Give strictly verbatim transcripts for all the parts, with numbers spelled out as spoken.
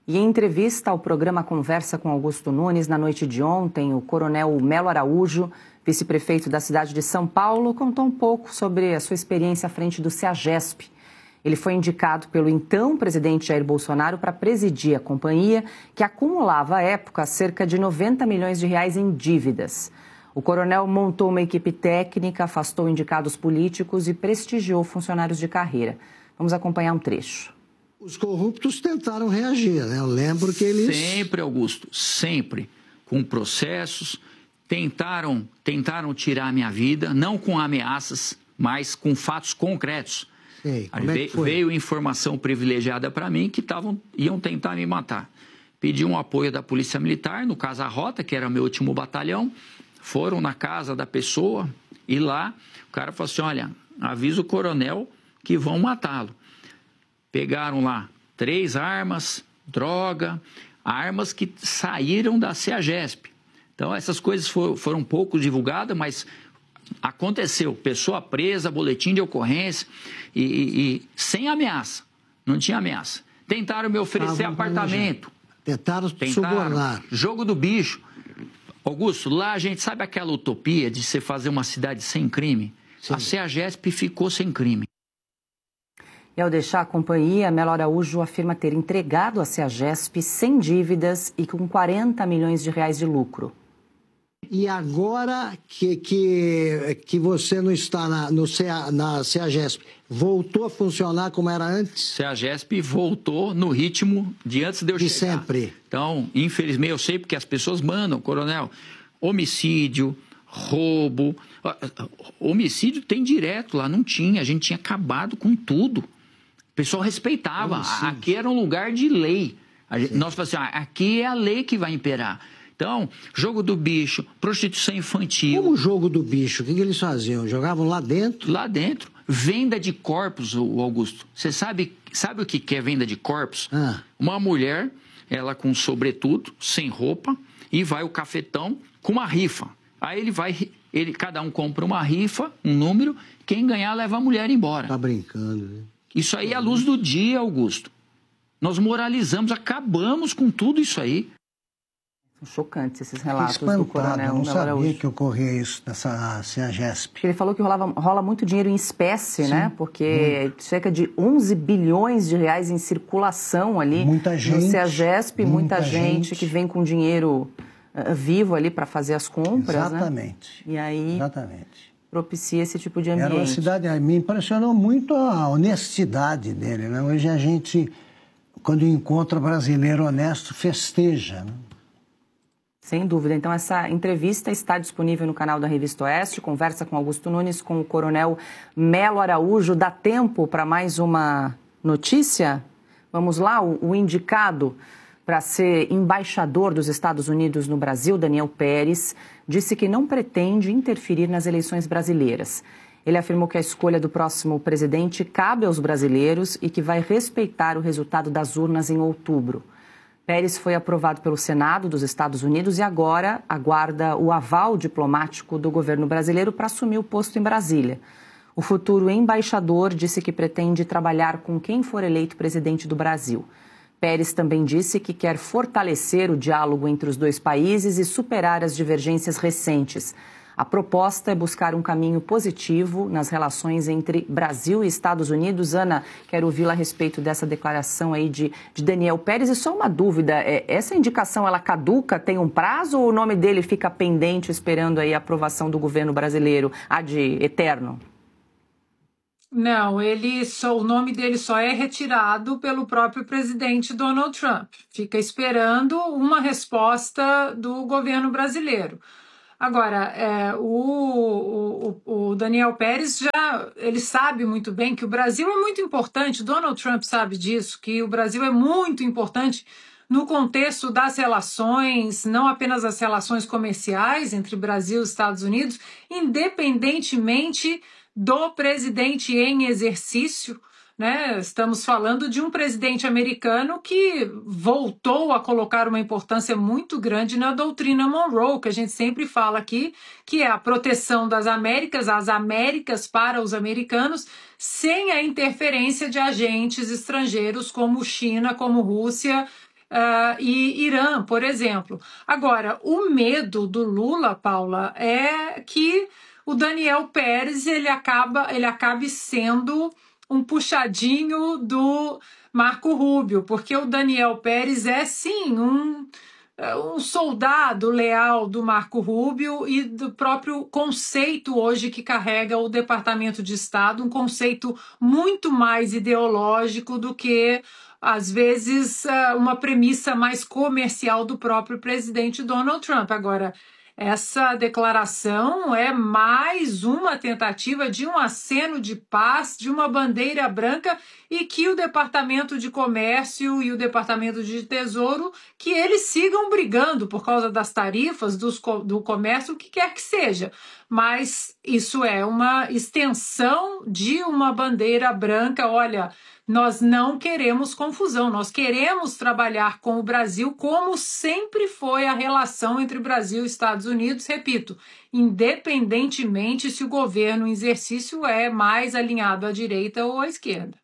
E em entrevista ao programa Conversa com Augusto Nunes, na noite de ontem, o coronel Melo Araújo, vice-prefeito da cidade de São Paulo, contou um pouco sobre a sua experiência à frente do CEAGESP. Ele foi indicado pelo então presidente Jair Bolsonaro para presidir a companhia, que acumulava à época cerca de noventa milhões de reais em dívidas. O coronel montou uma equipe técnica, afastou indicados políticos e prestigiou funcionários de carreira. Vamos acompanhar um trecho. Os corruptos tentaram reagir, né? Eu lembro que eles... Sempre, Augusto, sempre. Com processos, tentaram, tentaram tirar a minha vida, não com ameaças, mas com fatos concretos. Sei, como veio, é que foi? veio informação privilegiada para mim que tavam, iam tentar me matar. Pedi um apoio da Polícia Militar, no caso a Rota, que era o meu último batalhão. Foram na casa da pessoa e lá o cara falou assim, olha, avisa o coronel que vão matá-lo. Pegaram lá três armas, droga, armas que saíram da CEAGESP. Então, essas coisas foram, foram pouco divulgadas, mas aconteceu. Pessoa presa, boletim de ocorrência e, e, e sem ameaça. Não tinha ameaça. Tentaram me oferecer Tavam apartamento. Tentaram, Tentaram subornar. Jogo do bicho. Augusto, lá a gente sabe aquela utopia de você fazer uma cidade sem crime? Sim. A CEAGESP ficou sem crime. E ao deixar a companhia, Melo Araújo afirma ter entregado a CEAGESP sem dívidas e com quarenta milhões de reais de lucro. E agora que, que, que você não está na, no CEA, na CEAGESP, voltou a funcionar como era antes? CEAGESP voltou no ritmo de antes de eu de chegar. sempre. Então, infelizmente, eu sei porque as pessoas mandam, coronel, homicídio, roubo. Homicídio tem direto lá, não tinha, a gente tinha acabado com tudo. O pessoal respeitava, homicídio. Aqui era um lugar de lei. A gente, nós falamos assim, ah, aqui é a lei que vai imperar. Então, jogo do bicho, prostituição infantil. Como o jogo do bicho? O que, que eles faziam? Jogavam lá dentro? Lá dentro. Venda de corpos, Augusto. Você sabe, sabe o que é venda de corpos? Ah. Uma mulher, ela com sobretudo, sem roupa, e vai o cafetão com uma rifa. Aí ele vai, ele, cada um compra uma rifa, um número, quem ganhar leva a mulher embora. Tá brincando, né? Isso aí é a luz do dia, Augusto. Nós moralizamos, acabamos com tudo isso aí. São chocantes esses relatos Espantado, do coronel eu não Melo sabia Araújo. que ocorria isso nessa CEAGESP. Ele falou que rolava, rola muito dinheiro em espécie, Sim, né? Porque muito. cerca de onze bilhões de reais em circulação ali muita gente, no CEAGESP, muita, muita gente, gente que vem com dinheiro uh, vivo ali para fazer as compras, Exatamente. Né? E aí Exatamente. propicia esse tipo de ambiente. Era uma cidade, me impressionou muito a honestidade dele, né? Hoje a gente, quando encontra brasileiro honesto, festeja, né? Sem dúvida. Então, essa entrevista está disponível no canal da Revista Oeste. Conversa com Augusto Nunes, com o coronel Melo Araújo. Dá tempo para mais uma notícia? Vamos lá, o, o indicado para ser embaixador dos Estados Unidos no Brasil, Daniel Pérez, disse que não pretende interferir nas eleições brasileiras. Ele afirmou que a escolha do próximo presidente cabe aos brasileiros e que vai respeitar o resultado das urnas em outubro. Pérez foi aprovado pelo Senado dos Estados Unidos e agora aguarda o aval diplomático do governo brasileiro para assumir o posto em Brasília. O futuro embaixador disse que pretende trabalhar com quem for eleito presidente do Brasil. Pérez também disse que quer fortalecer o diálogo entre os dois países e superar as divergências recentes. A proposta é buscar um caminho positivo nas relações entre Brasil e Estados Unidos. Ana, quero ouvi-la a respeito dessa declaração aí de, de Daniel Pérez. E só uma dúvida, é, essa indicação, ela caduca, tem um prazo ou o nome dele fica pendente esperando aí a aprovação do governo brasileiro, a de eterno? Não, ele só, o nome dele só é retirado pelo próprio presidente Donald Trump. Fica esperando uma resposta do governo brasileiro. Agora, é, o, o, o Daniel Pérez já ele sabe muito bem que o Brasil é muito importante, Donald Trump sabe disso, que o Brasil é muito importante no contexto das relações, não apenas as relações comerciais entre Brasil e Estados Unidos, independentemente do presidente em exercício, né? Estamos falando de um presidente americano que voltou a colocar uma importância muito grande na doutrina Monroe, que a gente sempre fala aqui, que é a proteção das Américas, as Américas para os americanos, sem a interferência de agentes estrangeiros como China, como Rússia, uh, e Irã, por exemplo. Agora, o medo do Lula, Paula, é que o Daniel Pérez ele acaba, ele acabe sendo um puxadinho do Marco Rubio, porque o Daniel Pérez é, sim, um, um soldado leal do Marco Rubio e do próprio conceito hoje que carrega o Departamento de Estado, um conceito muito mais ideológico do que, às vezes, uma premissa mais comercial do próprio presidente Donald Trump. Agora, essa declaração é mais uma tentativa de um aceno de paz, de uma bandeira branca, e que o Departamento de Comércio e o Departamento de Tesouro, que eles sigam brigando por causa das tarifas, dos, do comércio, o que quer que seja. Mas isso é uma extensão de uma bandeira branca. Olha, nós não queremos confusão, nós queremos trabalhar com o Brasil como sempre foi a relação entre Brasil e Estados Unidos, repito, independentemente se o governo em exercício é mais alinhado à direita ou à esquerda.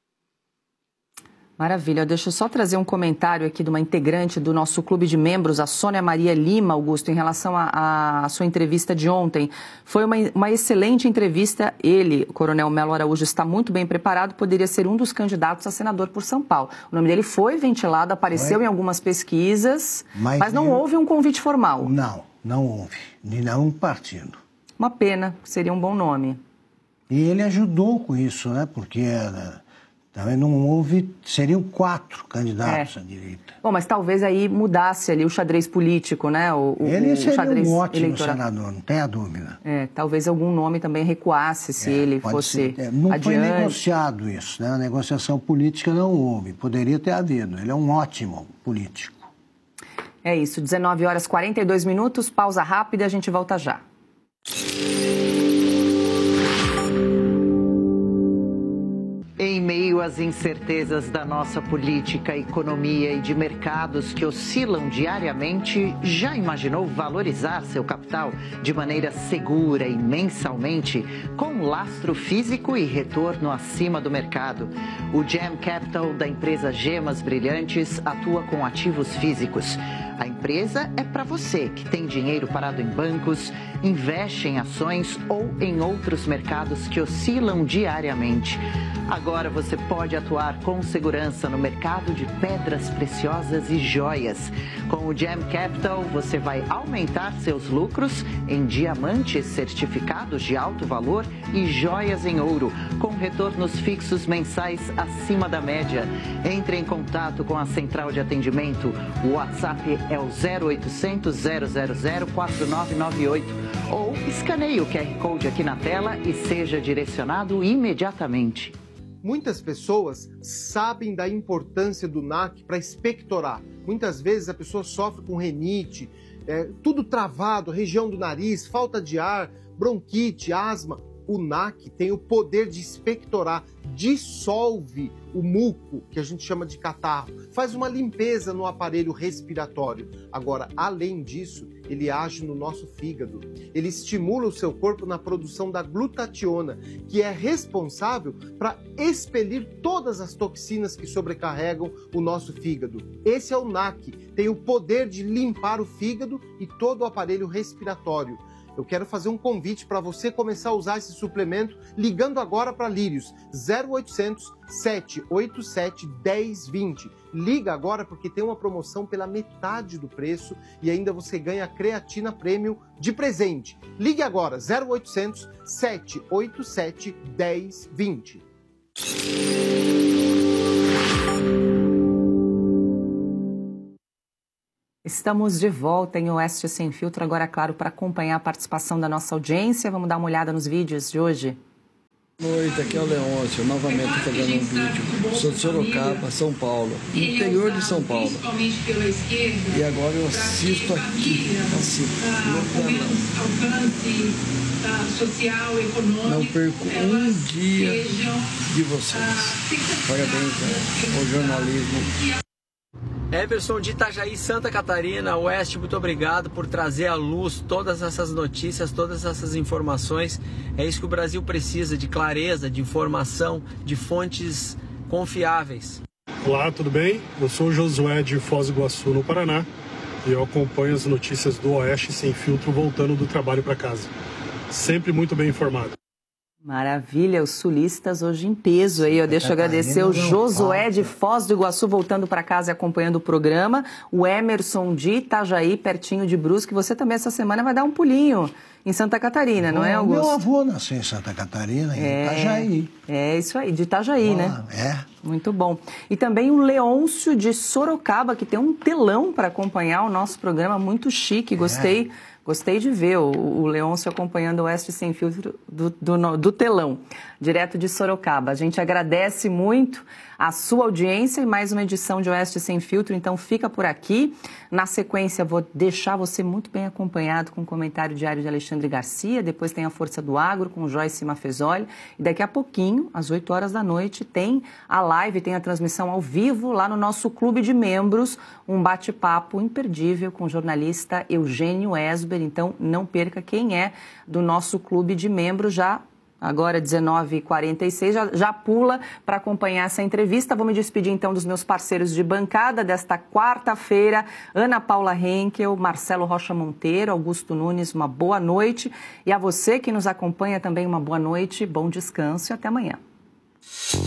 Maravilha. Deixa eu só trazer um comentário aqui de uma integrante do nosso clube de membros, a Sônia Maria Lima, Augusto, em relação à sua entrevista de ontem. Foi uma, uma excelente entrevista. Ele, o Coronel Melo Araújo, está muito bem preparado, poderia ser um dos candidatos a senador por São Paulo. O nome dele foi ventilado, apareceu foi. em algumas pesquisas, mas, mas não eu... houve um convite formal. Não, não houve. De nenhum partido. Uma pena, seria um bom nome. E ele ajudou com isso, né? Porque... também não houve, seriam quatro candidatos é. à direita. Bom, mas talvez aí mudasse ali o xadrez político, né? O, ele o seria xadrez um ótimo eleitoral. senador, não tem a dúvida. É, talvez algum nome também recuasse se é, ele fosse é, não adiante. Foi negociado isso, né? A negociação política não houve, poderia ter havido. Ele é um ótimo político. É isso, dezenove horas e quarenta e dois minutos, pausa rápida e a gente volta já. Em meio às incertezas da nossa política, economia e de mercados que oscilam diariamente, já imaginou valorizar seu capital de maneira segura e mensalmente, com lastro físico e retorno acima do mercado? O Gem Capital da empresa Gemas Brilhantes atua com ativos físicos. A empresa é para você que tem dinheiro parado em bancos, investe em ações ou em outros mercados que oscilam diariamente. Agora você pode atuar com segurança no mercado de pedras preciosas e joias. Com o Gem Capital, você vai aumentar seus lucros em diamantes certificados de alto valor e joias em ouro, com retornos fixos mensais acima da média. Entre em contato com a central de atendimento. O WhatsApp é o zero oitocentos, zero zero zero, quatro nove nove oito ou escaneie o Q R Code aqui na tela e seja direcionado imediatamente. Muitas pessoas sabem da importância do N A C para expectorar. Muitas vezes a pessoa sofre com rinite, é, tudo travado, região do nariz, falta de ar, bronquite, asma. O N A C tem o poder de expectorar, dissolve o muco, que a gente chama de catarro, faz uma limpeza no aparelho respiratório. Agora, além disso, ele age no nosso fígado. Ele estimula o seu corpo na produção da glutationa, que é responsável para expelir todas as toxinas que sobrecarregam o nosso fígado. Esse é o N A C, tem o poder de limpar o fígado e todo o aparelho respiratório. Eu quero fazer um convite para você começar a usar esse suplemento ligando agora para Lírios, zero oitocentos, sete oito sete, um zero dois zero. Liga agora porque tem uma promoção pela metade do preço e ainda você ganha creatina Premium de presente. Ligue agora, zero oitocentos, sete oito sete, um zero dois zero. Estamos de volta em Oeste Sem Filtro, agora, claro, para acompanhar a participação da nossa audiência. Vamos dar uma olhada nos vídeos de hoje. Boa noite, aqui é o Leôncio, novamente fazendo um vídeo. Sou de Sorocaba, São Paulo, interior de São Paulo. E agora eu assisto aqui, assim, no canal. Não perco um dia de vocês. Parabéns ao jornalismo. Everson de Itajaí, Santa Catarina, Oeste, muito obrigado por trazer à luz todas essas notícias, todas essas informações. É isso que o Brasil precisa, de clareza, de informação, de fontes confiáveis. Olá, tudo bem? Eu sou o Josué de Foz do Iguaçu, no Paraná, e eu acompanho as notícias do Oeste Sem Filtro voltando do trabalho para casa. Sempre muito bem informado. Maravilha, os sulistas hoje em peso aí, eu deixo agradecer o Josué de Foz do Iguaçu voltando para casa e acompanhando o programa, o Emerson de Itajaí, pertinho de Brusque, você também essa semana vai dar um pulinho em Santa Catarina, não é, Augusto? Meu avô nasceu em Santa Catarina, em é, Itajaí. É isso aí, de Itajaí, Olá, né? É. Muito bom. E também o Leôncio de Sorocaba, que tem um telão para acompanhar o nosso programa, muito chique, gostei. É. Gostei de ver o, o Leôncio acompanhando o Oeste Sem Filtro do, do, do telão, direto de Sorocaba. A gente agradece muito a sua audiência e mais uma edição de Oeste Sem Filtro, então fica por aqui. Na sequência, vou deixar você muito bem acompanhado com o comentário diário de Alexandre Garcia, depois tem a Força do Agro com Joyce Mafezoli, e daqui a pouquinho, às oito horas da noite, tem a live, tem a transmissão ao vivo lá no nosso clube de membros, um bate-papo imperdível com o jornalista Eugênio Esber. Então, não perca quem é do nosso clube de membros, já agora dezenove e quarenta e seis, já, já pula para acompanhar essa entrevista. Vou me despedir então dos meus parceiros de bancada desta quarta-feira, Ana Paula Henkel, Marcelo Rocha Monteiro, Augusto Nunes, uma boa noite. E a você que nos acompanha também uma boa noite, bom descanso e até amanhã.